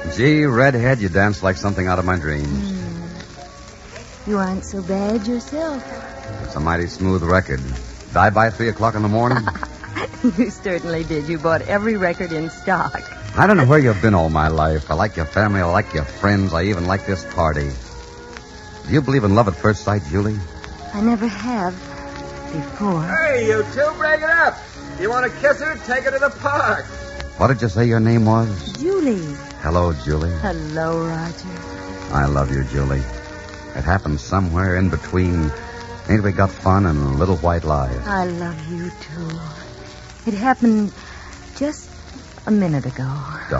Gee, redhead, you dance like something out of my dreams. You aren't so bad yourself. It's a mighty smooth record. Did I buy 3 o'clock in the morning? You certainly did. You bought every record in stock. I don't know where you've been all my life. I like your family. I like your friends. I even like this party. Do you believe in love at first sight, Julie? I never have before. Hey, you two, break it up. You want to kiss her? Take her to the park. What did you say your name was? Julie. Hello, Julie. Hello, Roger. I love you, Julie. It happened somewhere in between. Ain't we got fun and little white lies? I love you, too. It happened just a minute ago.